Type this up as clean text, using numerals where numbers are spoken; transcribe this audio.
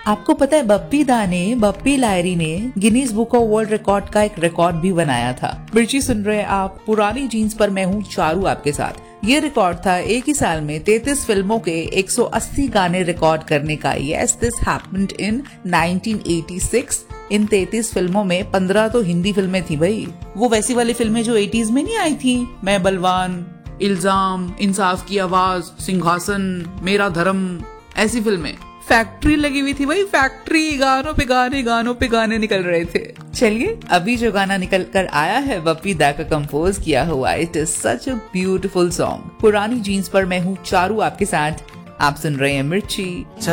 आपको पता है बप्पी लाहिरी ने Guinness book of world record का एक रिकॉर्ड भी बनाया था। मिर्ची सुन रहे हैं आप, पुरानी जीन्स पर मैं हूँ चारू आपके साथ। ये रिकॉर्ड था एक ही साल में 33 फिल्मों के 180 गाने रिकॉर्ड करने का। Yes, this happened in 1986। इन 33 फिल्मों में 15 तो हिंदी फिल्में थी भाई। वो वैसी वाली फिल्में जो 80s में नहीं आई थी, मैं बलवान, इल्जाम, इंसाफ की आवाज, सिंहासन, मेरा धर्म, ऐसी फिल्में। फैक्ट्री लगी हुई थी भाई, फैक्ट्री, गानों पे गाने निकल रहे थे। चलिए, अभी जो गाना निकल कर आया है बप्पी दा का कंपोज किया हुआ, it is such a beautiful song. पुरानी जीन्स पर मैं हूँ चारू आपके साथ। आप सुन रहे हैं मिर्ची।